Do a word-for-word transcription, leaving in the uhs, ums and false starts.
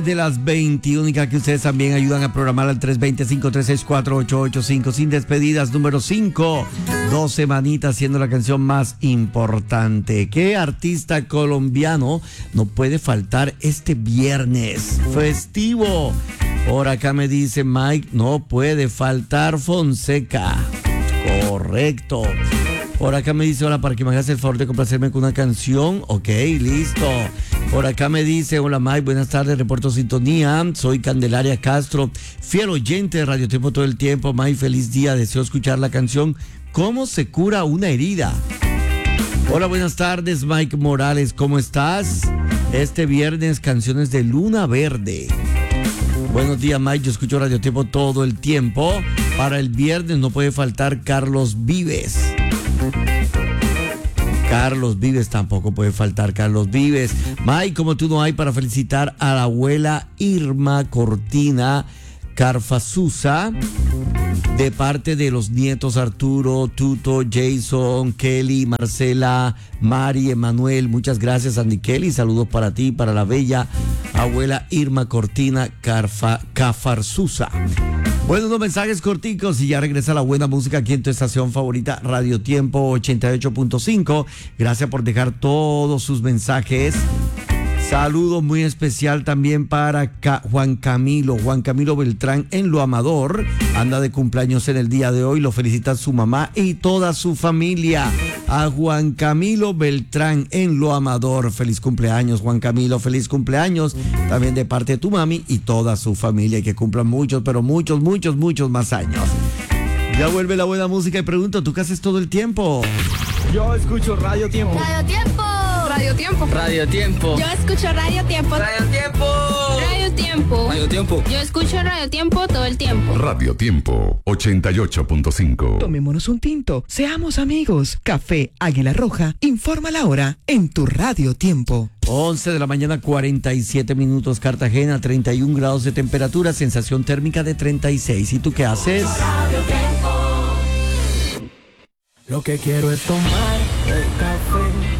De las veinte, única que ustedes también ayudan a programar al tres dos cero, cinco tres seis cuatro, ocho ocho cinco. Sin despedidas, número cinco. Dos semanitas siendo la canción más importante. ¿Qué artista colombiano no puede faltar este viernes festivo? Por acá me dice Mike, no puede faltar Fonseca. Correcto. Por acá me dice, hola, para que me hagas el favor de complacerme con una canción. Ok, listo. Por acá me dice, hola Mike, buenas tardes, reporto sintonía. Soy Candelaria Castro, fiel oyente de Radio Tiempo todo el tiempo. Mike, feliz día, deseo escuchar la canción ¿Cómo se cura una herida? Hola, buenas tardes, Mike Morales, ¿cómo estás? Este viernes, canciones de Luna Verde. Buenos días, Mike, yo escucho Radio Tiempo todo el tiempo. Para el viernes no puede faltar Carlos Vives. Carlos Vives, tampoco puede faltar Carlos Vives. Mike, como tú no hay, para felicitar a la abuela Irma Cortina Carfazusa, de parte de los nietos Arturo, Tuto, Jason, Kelly, Marcela, Mari, Emanuel. Muchas gracias, Andy Kelly. Saludos para ti, para la bella abuela Irma Cortina Carfa, Cafarzusa. Bueno, unos mensajes corticos y ya regresa la buena música aquí en tu estación favorita, Radio Tiempo ochenta y ocho punto cinco. Gracias por dejar todos sus mensajes. Saludo muy especial también para Ca- Juan Camilo, Juan Camilo Beltrán en Lo Amador. Anda de cumpleaños en el día de hoy, lo felicita su mamá y toda su familia. A Juan Camilo Beltrán en Lo Amador. Feliz cumpleaños, Juan Camilo, feliz cumpleaños. También de parte de tu mami y toda su familia, y que cumplan muchos, pero muchos, muchos, muchos más años. Ya vuelve la buena música y pregunto, ¿tú qué haces todo el tiempo? Yo escucho Radio Tiempo. Radio Tiempo. Radio Tiempo. Radio Tiempo. Yo escucho Radio Tiempo. Radio Tiempo. Radio Tiempo. Radio Tiempo. Yo escucho Radio Tiempo todo el tiempo. Radio Tiempo ochenta y ocho punto cinco. Tomémonos un tinto, seamos amigos. Café Águila Roja informa la hora en tu Radio Tiempo. once de la mañana, cuarenta y siete minutos, Cartagena, treinta y un grados de temperatura, sensación térmica de treinta y seis. ¿Y tú qué haces? Lo que quiero es tomar el café